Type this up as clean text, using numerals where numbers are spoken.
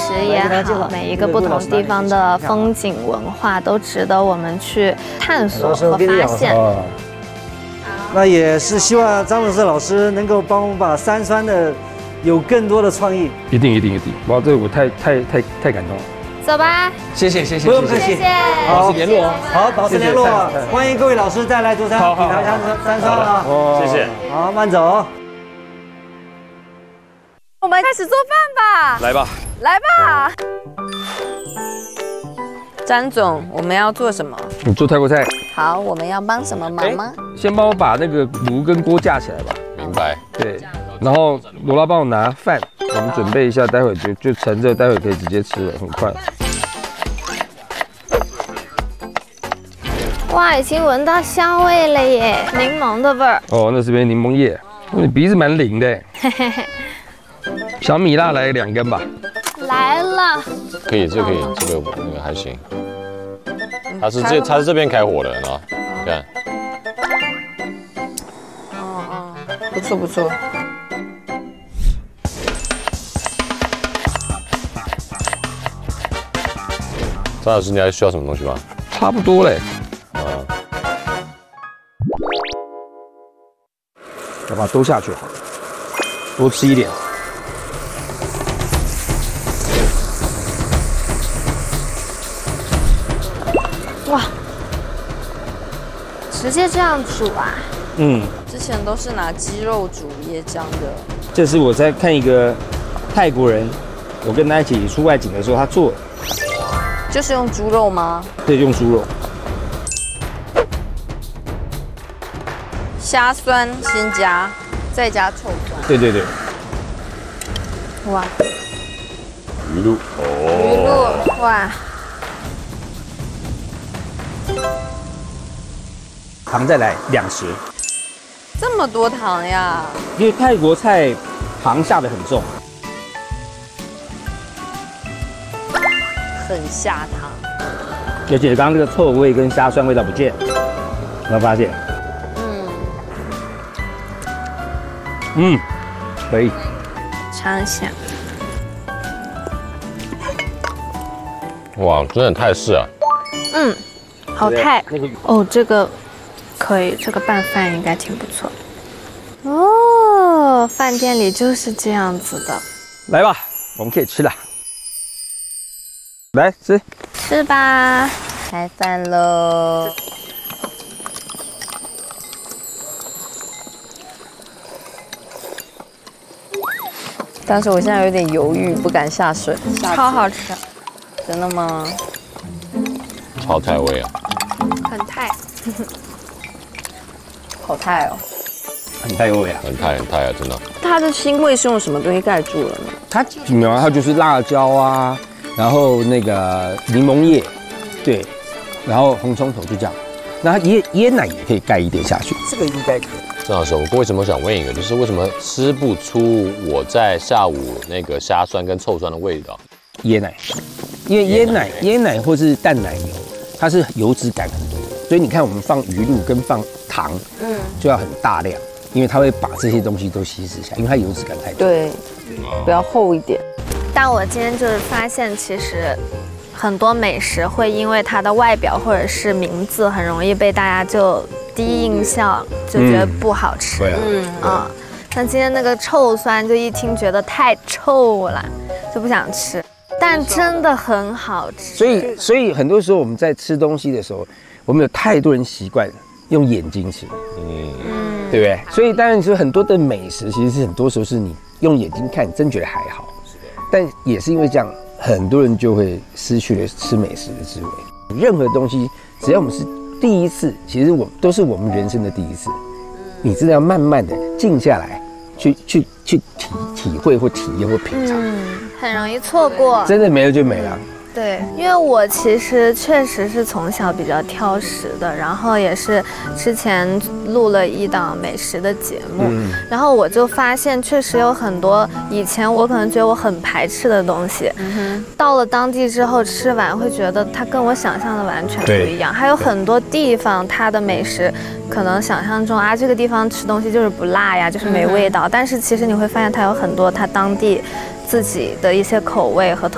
食也好，每一个不同地方的风景文化都值得我们去探索和发现。 那也是希望张德胜老师能够帮我们把三川的有更多的创意。 一定！哇，这我太感动了。 走吧， 谢谢， 不用客气， 保持联络哦。 好，保持联络，欢迎各位老师再来竹山品尝三川啊！ 谢谢， 好，慢走。 我们开始做饭吧。来吧。张总，我们要做什么？ 你做泰国菜。 好，我们要帮什么忙吗？ 先帮我把那个炉跟锅架起来吧。 明白。 对，然后罗拉帮我拿饭，我们准备一下，待会就盛着，待会可以直接吃了，很快。 哇，已经闻到香味了耶，柠檬的味儿。 哦，那是边柠檬叶，你鼻子蛮灵的。小米辣来2根吧。 来了。 可以，这可以，这个那个还行。它是这边开火的，啊，你看。 不错。 张老师，你还需要什么东西吗？ 差不多嘞。要把它都下去好了，多吃一点。 哇，直接这样煮啊？ 之前都是拿鸡肉煮椰浆的。 这是我在看一个泰国人，我跟他一起出外景的时候，他做的。 就是用猪肉吗？ 对，用猪肉。 虾酸先加，再加臭酸。 对。 哇， 鱼露哦。 鱼露，哇。 糖再来2匙。 这么多糖呀！ 因为泰国菜糖下得很重， 很下糖。 而且刚刚这个臭味跟虾酸味道不见，有没有发现？可以。 尝一下。 哇，真的泰式啊！ 好泰哦，这个可以，这个拌饭应该挺不错。哦，饭店里就是这样子的。 来吧，我们可以吃了。来吃。 吃吧。 开饭喽！但是我现在有点犹豫，不敢下水。 超好吃。 真的吗？ 超泰味啊！ 很泰。 好泰哦。 很泰味啊， 很泰啊，真的。 它的腥味是用什么东西盖住了呢？ 它没有，它就是辣椒啊，然后那个柠檬叶，对，然后红葱头就这样。那它椰奶也可以盖一点下去，这个应该可以。 郑老师，我为什么想问一个，就是为什么吃不出我在下午那个虾酸跟臭酸的味道？ 椰奶，因为椰奶或是淡奶油，它是油脂感很多，所以你看我们放鱼露跟放糖，就要很大量，因为它会把这些东西都稀释下来，因为它油脂感太多。 对，比较厚一点。 但我今天就是发现，其实很多美食会因为它的外表或者是名字，很容易被大家就第一印象就觉得不好吃。像今天那个臭酸，就一听觉得太臭了，就不想吃。但真的很好吃。 所以很多时候我们在吃东西的时候，我们有太多人习惯用眼睛吃，对不对？所以当然说很多的美食，其实是很多时候是你用眼睛看，真觉得还好，但也是因为这样，很多人就会失去了吃美食的智慧。任何东西，只要我们是第一次，其实都是我们人生的第一次。你真的要慢慢的静下来，去体会或体验或品尝， 很容易错过， 真的没了就没了。 对，因为我其实确实是从小比较挑食的，然后也是之前录了一档美食的节目，然后我就发现确实有很多以前我可能觉得我很排斥的东西，到了当地之后吃完会觉得它跟我想象的完全不一样。还有很多地方它的美食可能想象中啊这个地方吃东西就是不辣呀，就是没味道，但是其实你会发现它有很多它当地自己的一些口味和